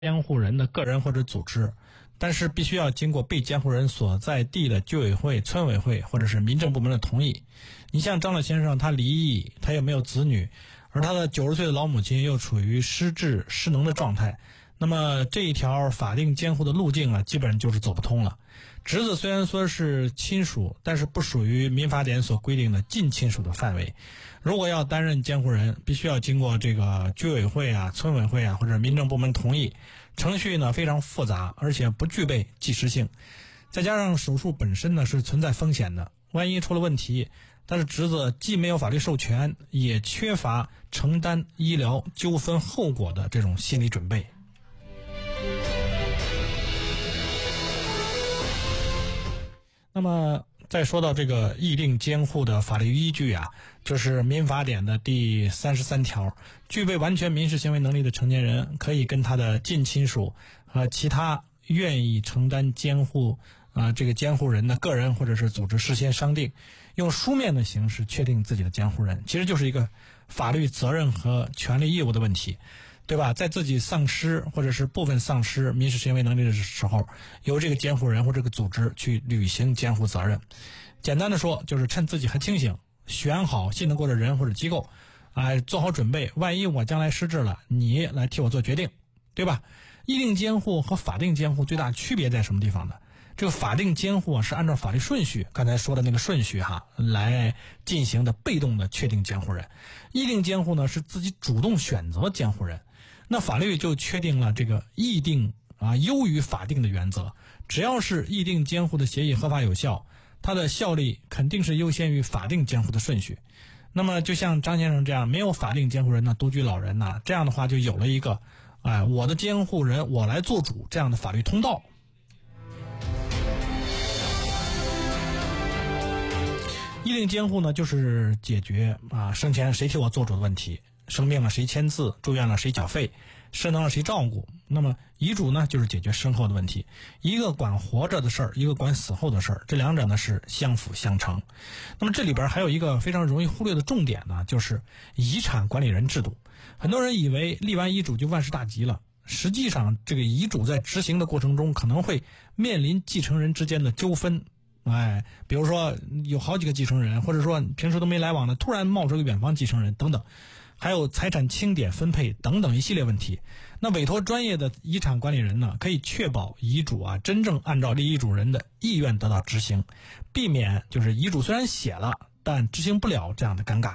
监护人的个人或者组织，但是必须要经过被监护人所在地的居委会、村委会或者是民政部门的同意。你像张老先生，他离异，他又没有子女，而他的90岁的老母亲又处于失智失能的状态，那么这一条法定监护的路径啊，基本上就是走不通了。侄子虽然说是亲属，但是不属于民法典所规定的近亲属的范围。如果要担任监护人，必须要经过这个居委会啊、村委会啊或者民政部门同意，程序呢非常复杂，而且不具备即时性。再加上手术本身呢是存在风险的，万一出了问题，但是侄子既没有法律授权，也缺乏承担医疗纠纷后果的这种心理准备。那么再说到这个议定监护的法律依据啊，就是民法典的第33条，具备完全民事行为能力的成年人可以跟他的近亲属和其他愿意承担监护这个监护人的个人或者是组织事先商定，用书面的形式确定自己的监护人，其实就是一个法律责任和权利义务的问题，对吧？在自己丧失或者是部分丧失民事行为能力的时候，由这个监护人或这个组织去履行监护责任。简单的说，就是趁自己还清醒，选好信得过的人或者机构，做好准备，万一我将来失智了，你来替我做决定，对吧？议定监护和法定监护最大区别在什么地方呢？这个法定监护是按照法律顺序，刚才说的那个顺序来进行的被动的确定监护人。议定监护呢是自己主动选择监护人。那法律就确定了这个议定优于法定的原则，只要是议定监护的协议合法有效，它的效力肯定是优先于法定监护的顺序。那么就像张先生这样没有法定监护人呢，独居老人呢，这样的话就有了一个我的监护人我来做主这样的法律通道。议定监护呢，就是解决生前谁替我做主的问题，生病了谁签字，住院了谁缴费，失能了谁照顾。那么遗嘱呢，就是解决身后的问题，一个管活着的事儿，一个管死后的事儿，这两者呢是相辅相成。那么这里边还有一个非常容易忽略的重点呢，就是遗产管理人制度。很多人以为立完遗嘱就万事大吉了，实际上这个遗嘱在执行的过程中可能会面临继承人之间的纠纷。比如说有好几个继承人，或者说平时都没来往的，突然冒出个远房继承人等等，还有财产清点分配等等一系列问题。那委托专业的遗产管理人呢，可以确保遗嘱真正按照立遗嘱人的意愿得到执行，避免就是遗嘱虽然写了，但执行不了这样的尴尬。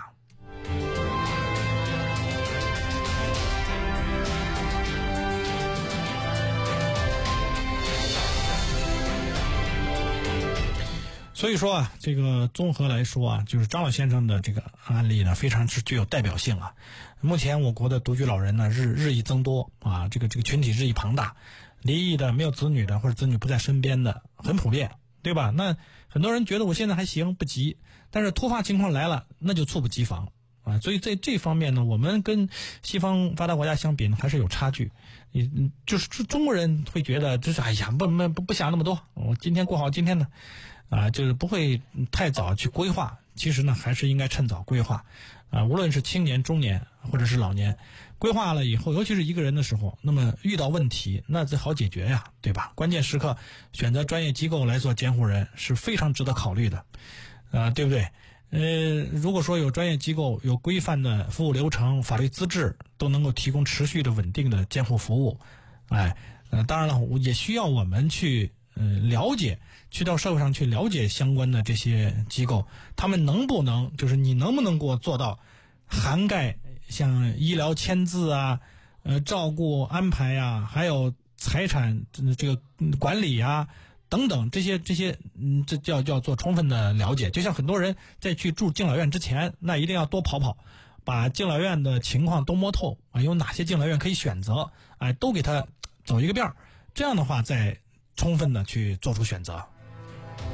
所以说这个综合来说就是张老先生的这个案例呢，非常是具有代表性目前我国的独居老人呢日益增多这个群体日益庞大，离异的、没有子女的或者子女不在身边的很普遍，对吧？那很多人觉得我现在还行，不急，但是突发情况来了，那就猝不及防所以在这方面呢，我们跟西方发达国家相比呢，还是有差距。就是中国人会觉得就是不想那么多，我今天过好今天的就是不会太早去规划。其实呢，还是应该趁早规划无论是青年、中年或者是老年，规划了以后，尤其是一个人的时候，那么遇到问题那最好解决对吧？关键时刻选择专业机构来做监护人是非常值得考虑的对不对？如果说有专业机构、有规范的服务流程、法律资质，都能够提供持续的稳定的监护服务当然了，也需要我们去了解，去到社会上去了解相关的这些机构，他们能不能就是你能不能给我做到涵盖像医疗签字照顾安排还有财产这个管理等等这些这叫做充分的了解。就像很多人在去住敬老院之前，那一定要多跑跑，把敬老院的情况都摸透有哪些敬老院可以选择都给他走一个遍，这样的话再充分的去做出选择。